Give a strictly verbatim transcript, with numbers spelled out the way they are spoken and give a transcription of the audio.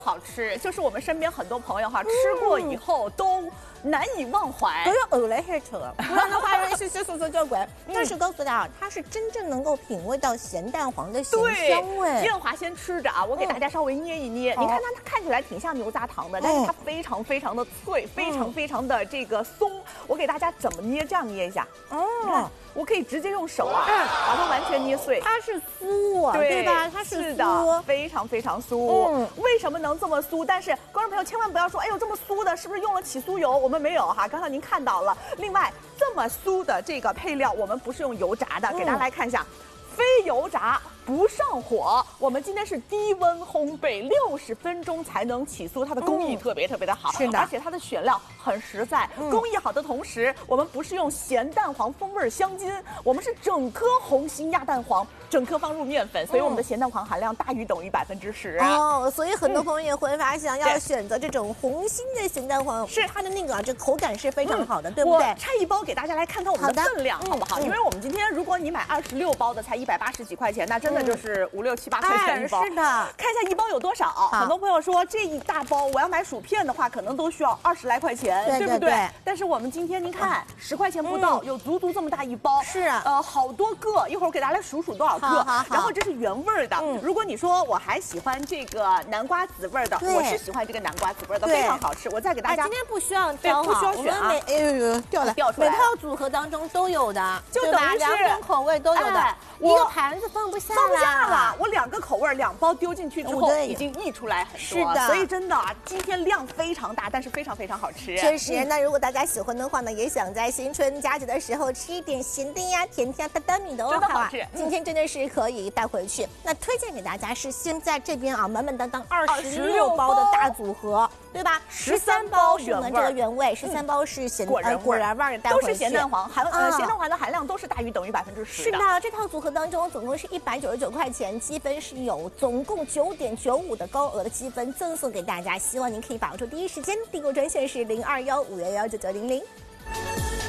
好吃，就是我们身边很多朋友哈，吃过以后都难以忘怀， 都要呕来黑吃了，不然的话容易稀稀疏疏就滚。但是告诉大家，它是真正能够品味到咸蛋黄的咸香味。 燕华先吃着啊，我给大家稍微捏一捏，你看它，它看起来挺像牛轧糖的，但是它非常非常的脆，非常非常的这个松。我给大家怎么捏，这样捏一下，哦。我可以直接用手啊，把它完全捏碎。 它是酥啊，对吧？它是的，非常非常酥。嗯，为什么能这么酥？但是观众朋友千万不要说，哎呦这么酥的，是不是用了起酥油？我们没有哈，刚才您看到了。另外，这么酥的这个配料，我们不是用油炸的，给大家来看一下，非油炸。不上火，我们今天是低温烘焙，六十分钟才能起酥，它的工艺特别特别的好， 是的， 而且它的选料很实在，工艺好的同时，我们不是用咸蛋黄风味香精，我们是整颗红心鸭蛋黄，整颗放入面粉，所以我们的咸蛋黄含量大于等于百分之十。 哦，所以很多朋友也会发现，要选择这种红心的咸蛋黄， 是它的那个这口感是非常好的，对不对？ 我拆一包给大家来看看我们的分量，好不好？因为我们今天如果你买二十六包的，才一百八十几块钱，那真的就是五六。七八块钱一包， 是的， 看一下一包有多少。很多朋友说这一大包我要买薯片的话，可能都需要二十来块钱，对不对？但是我们今天您看，十块钱不到，有足足这么大一包， 是啊， 呃，好多个。一会儿我给大家来数数多少个。然后这是原味的。如果你说我还喜欢这个南瓜籽味的，我是喜欢这个南瓜籽味的，非常好吃。我再给大家， 今天不需要挑， 不需要选啊。 哎呦呦，掉了， 掉出来。 每套组合当中都有的， 就等于两种口味都有的。一个盘子放不下， 放不下了。我两个口味，两包丢进去之后，已经溢出来很多。 是的， 所以真的啊，今天量非常大，但是非常非常好吃。 确实，那如果大家喜欢的话呢，也想在新春佳节的时候吃一点咸的呀、甜甜呀、大大米的哦， 真的好吃。 今天真的是可以带回去。那推荐给大家是现在这边啊，满满当当二十六包的大组合，对吧？十三包是我们这个原味，十三包是咸果仁果仁味带回去， 都是咸蛋黄，含呃咸蛋黄的含量都是大于等于百分之十。 是的，这套组合当中总共是一百九十九块钱，积分是有总共九点九五的高额的积分赠送给大家，希望您可以把握住第一时间。订购专线是零二幺五幺幺九九零零。